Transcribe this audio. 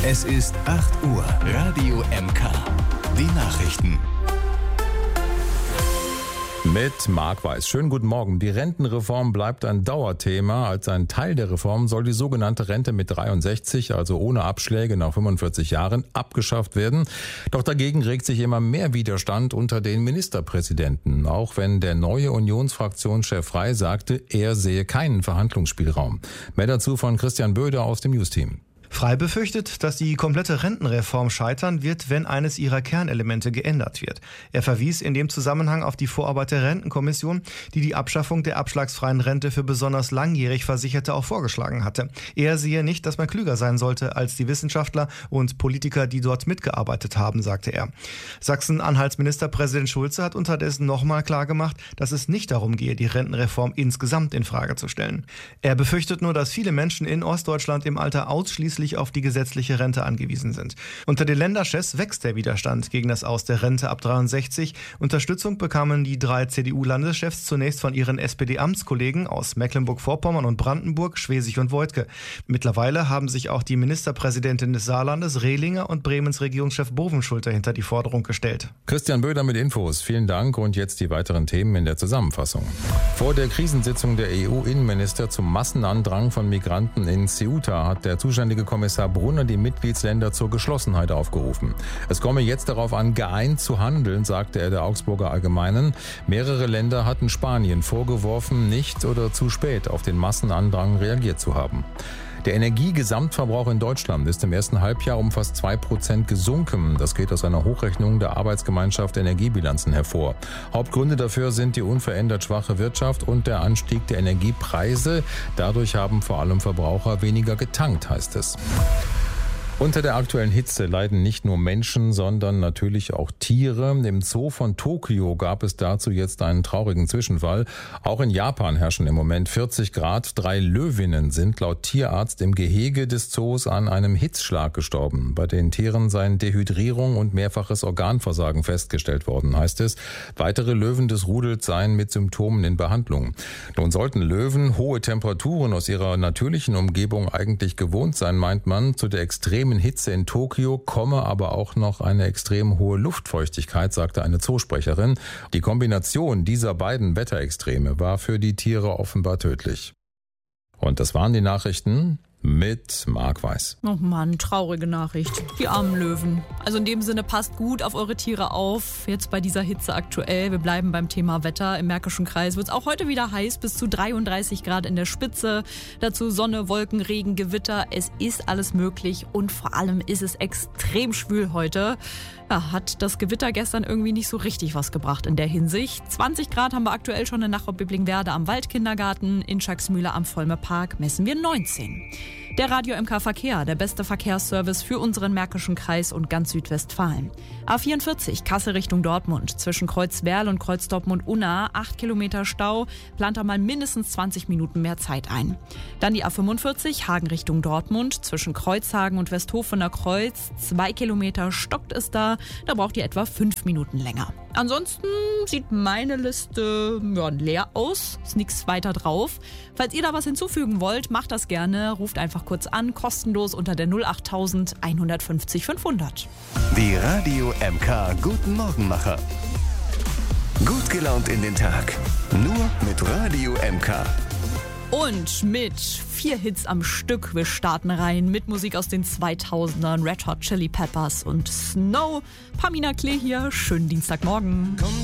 Es ist 8 Uhr. Radio MK. Die Nachrichten. Mit Marc Weiß. Schönen guten Morgen. Die Rentenreform bleibt ein Dauerthema. Als ein Teil der Reform soll die sogenannte Rente mit 63, also ohne Abschläge nach 45 Jahren, abgeschafft werden. Doch dagegen regt sich immer mehr Widerstand unter den Ministerpräsidenten. Auch wenn der neue Unionsfraktionschef Frey sagte, er sehe keinen Verhandlungsspielraum. Mehr dazu von Christian Böder aus dem News-Team. Frey befürchtet, dass die komplette Rentenreform scheitern wird, wenn eines ihrer Kernelemente geändert wird. Er verwies in dem Zusammenhang auf die Vorarbeit der Rentenkommission, die die Abschaffung der abschlagsfreien Rente für besonders langjährig Versicherte auch vorgeschlagen hatte. Er sehe nicht, dass man klüger sein sollte als die Wissenschaftler und Politiker, die dort mitgearbeitet haben, sagte er. Sachsen-Anhalts Ministerpräsident Schulze hat unterdessen nochmal klargemacht, dass es nicht darum gehe, die Rentenreform insgesamt in Frage zu stellen. Er befürchtet nur, dass viele Menschen in Ostdeutschland im Alter ausschließlich auf die gesetzliche Rente angewiesen sind. Unter den Länderchefs wächst der Widerstand gegen das Aus der Rente ab 63. Unterstützung bekamen die 3 CDU-Landeschefs zunächst von ihren SPD-Amtskollegen aus Mecklenburg-Vorpommern und Brandenburg, Schwesig und Voigtke. Mittlerweile haben sich auch die Ministerpräsidentin des Saarlandes, Rehlinger, und Bremens Regierungschef Bovenschulte hinter die Forderung gestellt. Christian Böder mit Infos. Vielen Dank und jetzt die weiteren Themen in der Zusammenfassung. Vor der Krisensitzung der EU-Innenminister zum Massenandrang von Migranten in Ceuta hat der zuständige Kommissar Brunner die Mitgliedsländer zur Geschlossenheit aufgerufen. Es komme jetzt darauf an, geeint zu handeln, sagte er der Augsburger Allgemeinen. Mehrere Länder hatten Spanien vorgeworfen, nicht oder zu spät auf den Massenandrang reagiert zu haben. Der Energiegesamtverbrauch in Deutschland ist im ersten Halbjahr um fast 2% gesunken. Das geht aus einer Hochrechnung der Arbeitsgemeinschaft Energiebilanzen hervor. Hauptgründe dafür sind die unverändert schwache Wirtschaft und der Anstieg der Energiepreise. Dadurch haben vor allem Verbraucher weniger getankt, heißt es. Unter der aktuellen Hitze leiden nicht nur Menschen, sondern natürlich auch Tiere. Im Zoo von Tokio gab es dazu jetzt einen traurigen Zwischenfall. Auch in Japan herrschen im Moment 40 Grad. 3 Löwinnen sind laut Tierarzt im Gehege des Zoos an einem Hitzschlag gestorben. Bei den Tieren seien Dehydrierung und mehrfaches Organversagen festgestellt worden, heißt es. Weitere Löwen des Rudels seien mit Symptomen in Behandlung. Nun sollten Löwen hohe Temperaturen aus ihrer natürlichen Umgebung eigentlich gewohnt sein, meint man. Zu der extremen Hitze in Tokio komme aber auch noch eine extrem hohe Luftfeuchtigkeit, sagte eine Zoosprecherin. Die Kombination dieser beiden Wetterextreme war für die Tiere offenbar tödlich. Und das waren die Nachrichten mit Marc Weiß. Oh Mann, traurige Nachricht. Die armen Löwen. Also in dem Sinne, passt gut auf eure Tiere auf. Jetzt bei dieser Hitze aktuell. Wir bleiben beim Thema Wetter. Im Märkischen Kreis wird es auch heute wieder heiß, bis zu 33 Grad in der Spitze. Dazu Sonne, Wolken, Regen, Gewitter. Es ist alles möglich und vor allem ist es extrem schwül heute. Ja, hat das Gewitter gestern irgendwie nicht so richtig was gebracht in der Hinsicht. 20 Grad haben wir aktuell schon in Nachau-Bibblingwerde am Waldkindergarten. In Schacksmühle am Vollmerpark messen wir 19. Der Radio MK Verkehr, der beste Verkehrsservice für unseren Märkischen Kreis und ganz Südwestfalen. A44 Kassel Richtung Dortmund, zwischen Kreuzwerl und Kreuzdortmund-Unna, 8 Kilometer Stau, plant da mal mindestens 20 Minuten mehr Zeit ein. Dann die A45 Hagen Richtung Dortmund, zwischen Kreuzhagen und Westhofener Kreuz, 2 Kilometer stockt es da braucht ihr etwa 5 Minuten länger. Ansonsten sieht meine Liste leer aus, ist nichts weiter drauf. Falls ihr da was hinzufügen wollt, macht das gerne, ruft einfach kurz an, kostenlos unter der 08000 150 500. Die Radio MK Guten Morgenmacher. Gut gelaunt in den Tag. Nur mit Radio MK. Und mit 4 Hits am Stück. Wir starten rein mit Musik aus den 2000ern. Red Hot Chili Peppers und Snow. Pamina Klee hier. Schönen Dienstagmorgen.